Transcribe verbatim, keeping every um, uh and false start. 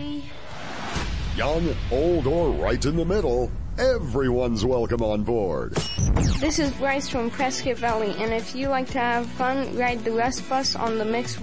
Daddy. Young, old, or right in the middle, everyone's welcome on board. This is Bryce from Prescott Valley, and if you like to have fun, ride the Rust Bus on the Mixed